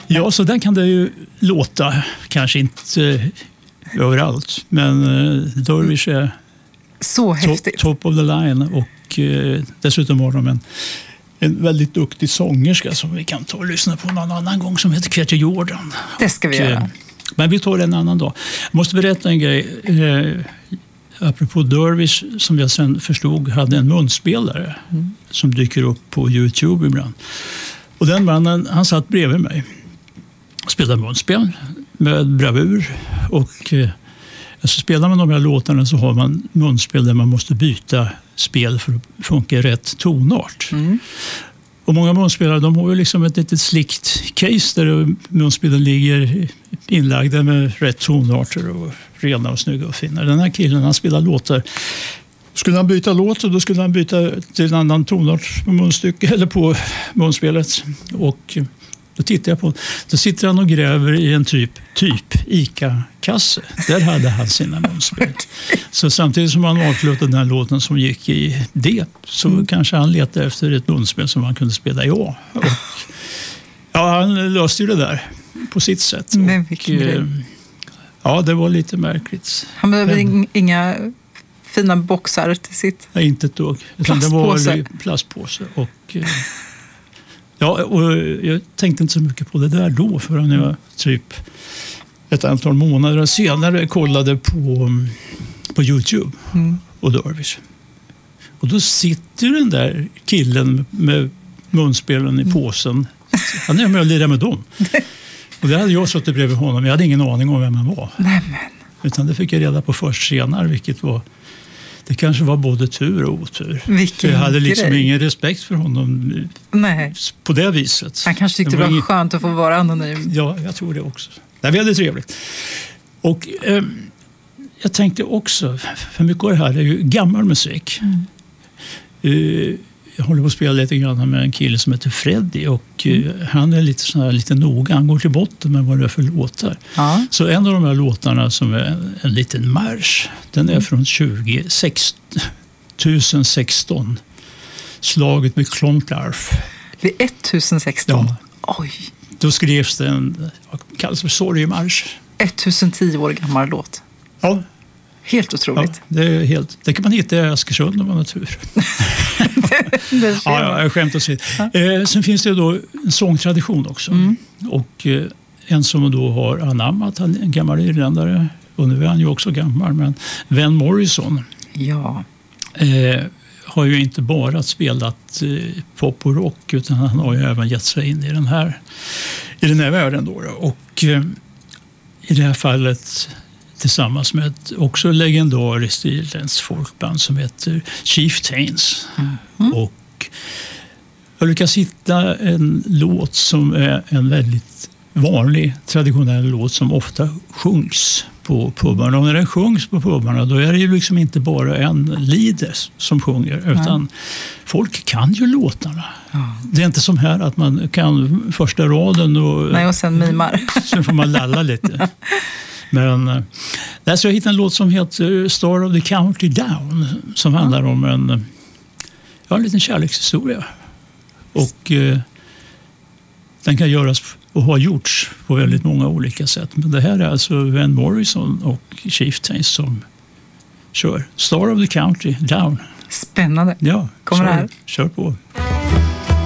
Ja, så där kan det ju låta. Kanske inte överallt, men Dervish är så häftigt. Top of the line, och dessutom har de en väldigt duktig sångerska som vi kan ta och lyssna på någon annan gång, som heter Katie Jordan. Det ska vi göra. Men vi tar en annan dag. Jag måste berätta en grej. Apropå Dervish, som jag sen förstod hade en munspelare som dyker upp på YouTube ibland. Och den mannen, han satt bredvid mig och spelade munspel med bravur. Och alltså spelar man de här låtarna så har man munspel där man måste byta spel för att funka i rätt tonart. Och många munspelare, de har ju liksom ett litet slikt case där munspelen ligger inlagda med rätt tonarter och rena och snygga och fina. Den här killen, han spelar låtar. Skulle han byta låt, så då skulle han byta till en annan tonart på munstycke eller på munspelet. Och då tittar jag på, då sitter han och gräver i en typ ICA-kasse. Där hade han sina munspel. Så samtidigt som han avslutade den här låten som gick i D, så kanske han letade efter ett munspel som han kunde spela i A. Och, ja, han löste ju det där på sitt sätt. Men vilken grej. Ja, det var lite märkligt. Han behöver inga fina boxar till sitt. Nej, inte ett dugg. Det var plastpåse. Och ja, och jag tänkte inte så mycket på det där då, förrän jag typ ett antal månader senare kollade på YouTube och Dervish. Och då sitter den där killen med munspelen i påsen. Han är med och lirar med dem. Och det hade jag suttit bredvid honom. Jag hade ingen aning om vem han var. Nämen. Utan det fick jag reda på först senare, vilket var... Det kanske var både tur och otur. Vilken jag hade liksom grej. Ingen respekt för honom. Nej. På det viset. Han kanske tyckte det var skönt att få vara anonym. Ja, jag tror det också. Det var väldigt trevligt. Och jag tänkte också, för mycket av det här är ju gammal musik. Jag håller på att spela lite grann med en kille som heter Freddy, och han är lite noga. Han går till botten med vad det är för låtar. Ja. Så en av de här låtarna som är en liten marsch, den är från 2016. Slaget med Klontarf. Vid 1016? Ja. Oj. Då skrevs det kallas för sorgemarsch. 1010 år gammal låt. Ja. Helt otroligt. Ja, det kan man hitta i Askersund om man har tur. Ja, jag skämt åsido. Sen finns det då en sångtradition också. Och en som då har anammat, en gammal irländare, och nu är han ju också gammal, men Van Morrison. Ja. Har ju inte bara spelat pop och rock, utan han har ju även gett sig in i den här världen då. Och i det här fallet tillsammans med ett också legendariskt irländskt folkband som heter Chieftains. Och jag lyckas hitta en låt som är en väldigt vanlig traditionell låt som ofta sjungs på pubarna. Och när den sjungs på pubarna, då är det ju liksom inte bara en leader som sjunger, utan folk kan ju låtarna. Det är inte som här att man kan första raden och sen mimar. Sen får man lalla lite. Men så jag hittade en låt som heter Star of the County Down, som handlar om en liten kärlekshistoria. Och den kan göras och har gjorts på väldigt många olika sätt. Men det här är alltså Van Morrison och Chieftains som kör Star of the County Down. Spännande. Ja, kommer det här. Kör på.